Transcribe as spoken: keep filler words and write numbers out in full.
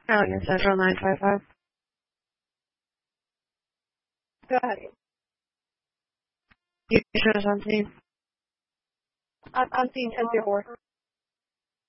Allegan Central nine five five. Go ahead. You should have on scene. I'm on scene ten four.